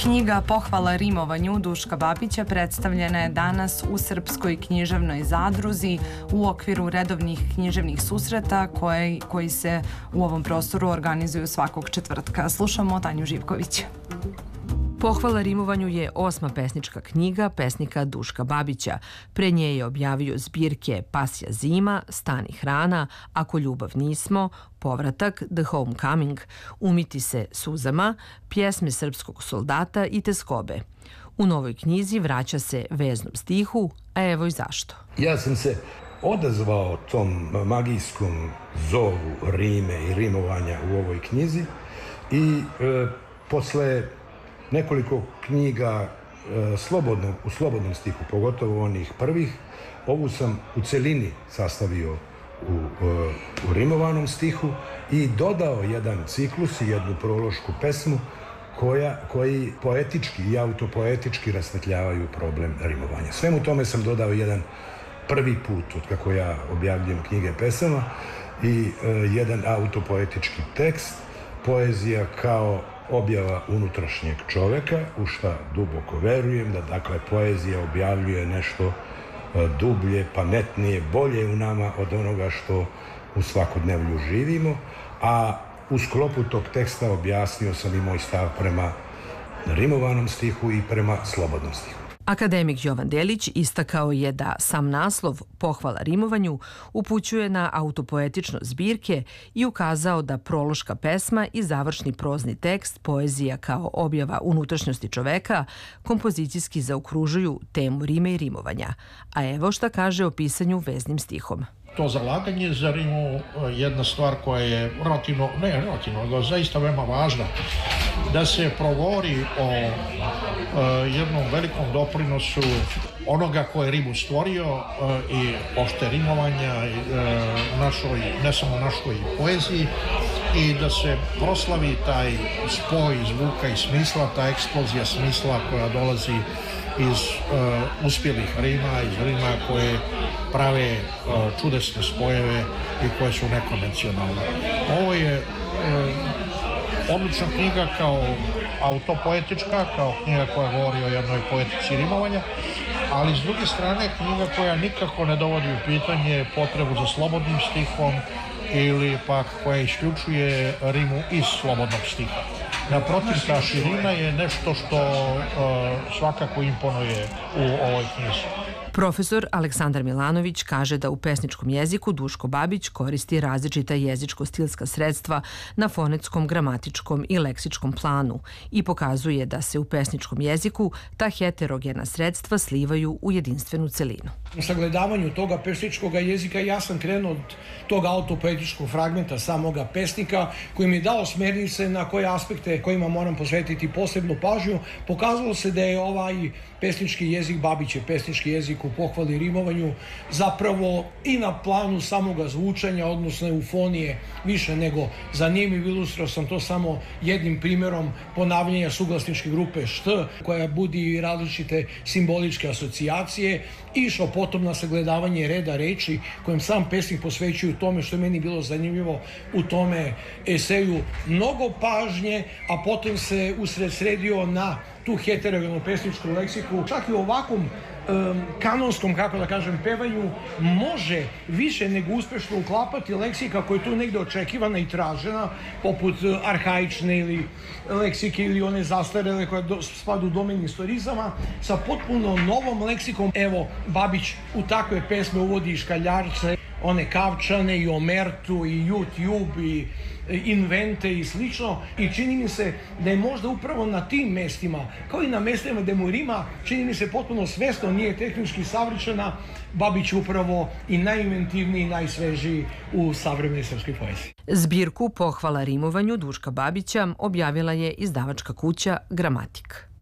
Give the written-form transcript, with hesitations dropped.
Knjiga Pohvala rimovanju Duška Babića predstavljena je danas u Srpskoj književnoj zadruzi u okviru redovnih književnih susreta koji se u ovom prostoru organizuju svakog četvrtka. Slušamo Tanju Živković. Pohvala rimovanju je 8. pesnička knjiga pesnika Duška Babića. Pre nje je objavio zbirke Pasja zima, Stani hrana, Ako ljubav nismo, Povratak, The Homecoming, Umiti se suzama, Pjesme srpskog soldata i Teskobe. U novoj knjizi vraća se veznom stihu, a evo i zašto. Ja sam se odazvao tom magijskom zovu rime i rimovanja u ovoj knjizi i posle nekoliko knjiga u slobodnom stihu, pogotovo onih prvih, ovu sam u celini sastavio u rimovanom stihu i dodao jedan ciklus i jednu prološku pesmu koji poetički i autopoetički rasvetljavaju problem rimovanja. Svemu tome sam dodao jedan prvi put od kako ja objavljujem knjige pesama i jedan autopoetički tekst, poezija kao objava unutrašnjeg čoveka, u šta duboko verujem, da dakle poezija objavljuje nešto dublje, pametnije, bolje u nama od onoga što u svakodnevlju živimo, a u sklopu tog teksta objasnio sam i moj stav prema rimovanom stihu i prema slobodnom stihu. Akademik Jovan Delić istakao je da sam naslov Pohvala rimovanju upućuje na autopoetičnost zbirke i ukazao da prološka pesma i završni prozni tekst, poezija kao objava unutrašnjosti čoveka, kompozicijski zaokružuju temu rime i rimovanja. A evo šta kaže o pisanju veznim stihom. To zalaganje za rimu jedna stvar koja je nego zaista veoma važna, da se progovori o jednom velikom doprinosu onoga ko je rimu stvorio i opšte rimovanja ne samo našoj poeziji, i da se proslavi taj spoj zvuka i smisla, ta eksplozija smisla koja dolazi iz uspjelih rima, iz rima koje prave čudesne spojeve i koje su nekonvencionalne. Ovo je odlična knjiga kao autopoetička, kao knjiga koja govori o jednoj poetici rimovanja, ali s druge strane knjiga koja nikako ne dovodi u pitanje potrebu za slobodnim stihom ili pak koja isključuje rimu iz slobodnog stiha. Naprotiv, ta širina je nešto što svakako imponuje u ovoj knjizi. Profesor Aleksandar Milanović kaže da u pesničkom jeziku Duško Babić koristi različita jezičko-stilska sredstva na fonetskom, gramatičkom i leksičkom planu i pokazuje da se u pesničkom jeziku ta heterogena sredstva slivaju u jedinstvenu celinu. U sagledavanju toga pesničkog jezika ja sam krenuo od tog autopoetičkog fragmenta samoga pesnika koji mi je dao smernice na koje aspekte kojima moram posvetiti posebnu pažnju. Pokazalo se da je ovaj pesnički jezik Babićev pesnički jezik u pohvali rimovanju zapravo i na planu samoga zvučanja, odnosno eufonije, više nego zanimljiv. Ilustrao sam to samo jednim primjerom ponavljanja suglasničke grupe št, koja budi različite simboličke asocijacije, išao potom na sagledavanje reda reči kojem sam pesnik posvećuje tome, što je meni bilo zanimljivo u tome eseju, mnogo pažnje, a potom se usredsredio na tu heterogenu pesničku leksiku. Čak i u ovakvom kanonskom, kako da kažem, pevanju može više nego uspešno uklapati leksika koja je tu negde očekivana i tražena, poput arhaične ili leksike ili one zastarele koja spada u domen istorizama, sa potpuno novom leksikom. Evo, Babić u takve pesme uvodi i škaljarce, one kavčane i omertu i YouTube i invente i slično, i čini mi se da je možda upravo na tim mestima, kao i na mestima gde mu rima, čini mi se potpuno svesno nije tehnički savršena, Babić upravo i najinventivniji i najsvežiji u savremenoj srpskoj poeziji. Zbirku Pohvala rimovanju Duška Babića objavila je izdavačka kuća Gramatik.